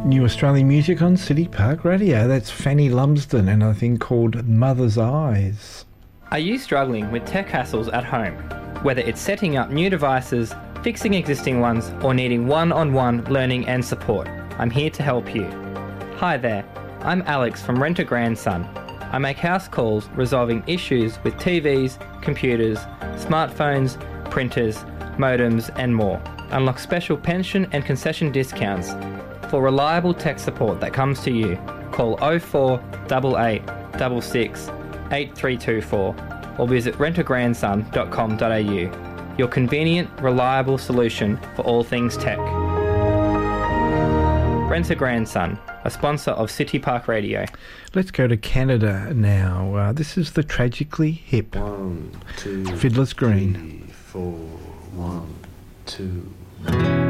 New Australian music on City Park Radio. That's Fanny Lumsden and a thing called Mother's Eyes. Are you struggling with tech hassles at home? Whether it's setting up new devices, fixing existing ones, or needing one-on-one learning and support, I'm here to help you. Hi there, I'm Alex from Rent a Grandson. I make house calls resolving issues with TVs, computers, smartphones, printers, modems and more. Unlock special pension and concession discounts. For reliable tech support that comes to you, call 0488 66 8324 or visit rentagrandson.com.au. Your convenient, reliable solution for all things tech. Rent a Grandson, a sponsor of City Park Radio. Let's go to Canada now. This is the Tragically Hip. 1, 2, Fiddler's Green. 3, 4, 1, 2.